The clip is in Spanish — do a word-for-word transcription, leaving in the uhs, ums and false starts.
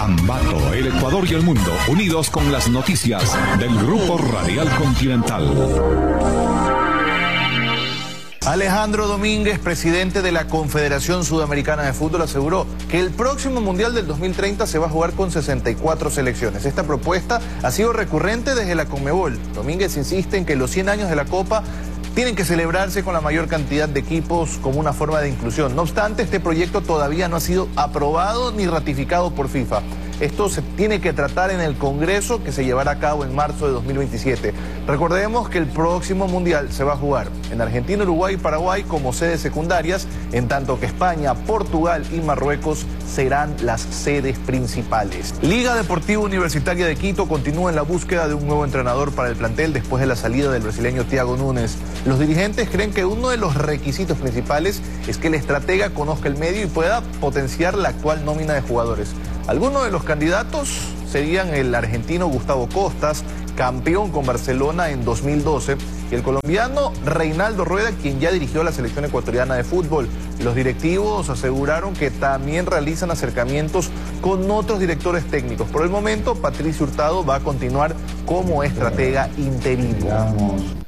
Ambato, el Ecuador y el mundo, unidos con las noticias del Grupo Radial Continental. Alejandro Domínguez, presidente de la Confederación Sudamericana de Fútbol, aseguró que el próximo Mundial del dos mil treinta se va a jugar con sesenta y cuatro selecciones. Esta propuesta ha sido recurrente desde la Conmebol. Domínguez insiste en que los cien años de la Copa tienen que celebrarse con la mayor cantidad de equipos como una forma de inclusión. No obstante, este proyecto todavía no ha sido aprobado ni ratificado por FIFA. Esto se tiene que tratar en el Congreso que se llevará a cabo en marzo de dos mil veintisiete. Recordemos que el próximo Mundial se va a jugar en Argentina, Uruguay y Paraguay como sedes secundarias, en tanto que España, Portugal y Marruecos serán las sedes principales. Liga Deportiva Universitaria de Quito continúa en la búsqueda de un nuevo entrenador para el plantel después de la salida del brasileño Thiago Nunes. Los dirigentes creen que uno de los requisitos principales es que el estratega conozca el medio y pueda potenciar la actual nómina de jugadores. Algunos de los candidatos serían el argentino Gustavo Costas, campeón con Barcelona en dos mil doce, y el colombiano Reinaldo Rueda, quien ya dirigió a la selección ecuatoriana de fútbol. Los directivos aseguraron que también realizan acercamientos con otros directores técnicos. Por el momento, Patricio Hurtado va a continuar como estratega interino.